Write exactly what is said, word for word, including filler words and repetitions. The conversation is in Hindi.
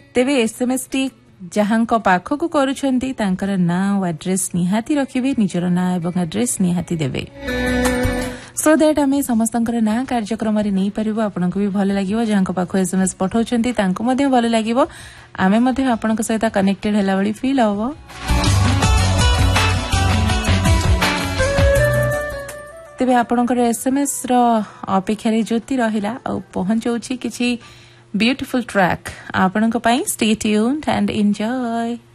तेबे एसएमएस टी जहां पाखक करुछंती तांकर नाँ और एड्रेस निहाती रखिबे निजर नाँ एवं एड्रेस निहाती देबे सो दैट आमे समस्तंकर नाँ कार्यक्रम रे नै परिबो आपनको भी भल लागिवो जहां पाखो एसएमएस पठाउछंती तांको मध्ये भल लागिवो आमे मध्ये आपनको सहित कनेक्टेड हैला बडी फील होबो। तेबे आपणकर एसएमएस रो अपेक्षा रे ज्योति रहिला आ पहुंचौछि किछि ब्यूटीफुल ट्रैक आपणक पई स्टे ट्यून्ड एंड एन्जॉय।